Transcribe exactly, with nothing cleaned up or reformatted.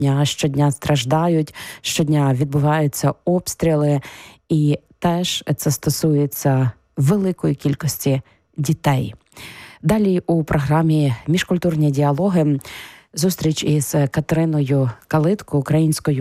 щодня страждають, щодня відбуваються обстріли, і теж це стосується великої кількості дітей. Далі у програмі «Міжкультурні діалоги» зустріч із Катериною Калитко, українською